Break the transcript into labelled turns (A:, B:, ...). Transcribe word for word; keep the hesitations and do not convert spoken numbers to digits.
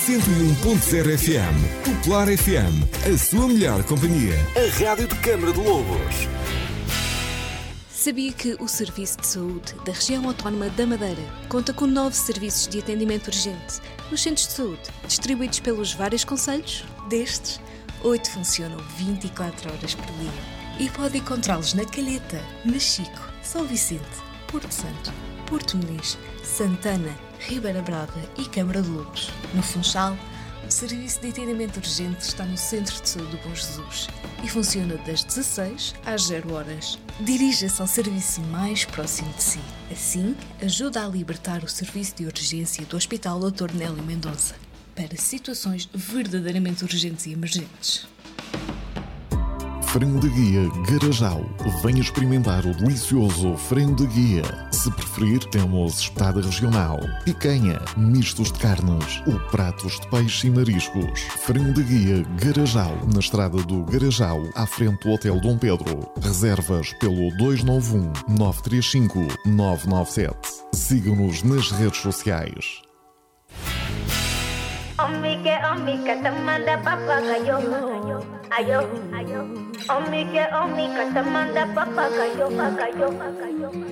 A: cento e um ponto zero F M. Popular F M, a sua melhor companhia. A rádio de Câmara de Lobos.
B: Sabia que o Serviço de Saúde da Região Autónoma da Madeira conta com nove serviços de atendimento urgente nos centros de saúde, distribuídos pelos vários concelhos? Destes, oito funcionam vinte e quatro horas por dia. E pode encontrá-los na Calheta, Machico, São Vicente, Porto Santo, Porto Muniz, Santana, Ribeira Brava e Câmara de Lobos. No Funchal, o Serviço de Atendimento Urgente está no Centro de Saúde do Bom Jesus e funciona das dezasseis às zero horas. Dirija-se ao serviço mais próximo de si. Assim, ajuda a libertar o serviço de urgência do Hospital doutor Nélio Mendonça para situações verdadeiramente urgentes e emergentes.
C: Frango de Guia Garajal. Venha experimentar o delicioso frango de guia. Se preferir, temos espetada regional, picanha, mistos de carnes ou pratos de peixe e mariscos. Frango de Guia Garajal, na estrada do Garajal, à frente do Hotel Dom Pedro. Reservas pelo dois nove um, nove três cinco, nove nove sete. Siga-nos nas redes sociais.
D: Omike, omike, tamanda papagayo, ayo, ayo. Omike, omike, tamanda papagayo, pagayo, pagayo.